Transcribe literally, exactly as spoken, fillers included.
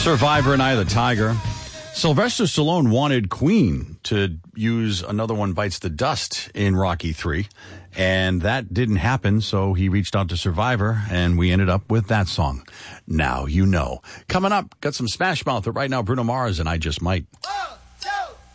Survivor and Eye of the Tiger. Sylvester Stallone wanted Queen to use Another One Bites the Dust in Rocky three, and that didn't happen, so he reached out to Survivor, and we ended up with that song. Now you know. Coming up, got some Smash Mouth, but right now Bruno Mars and I Just Might.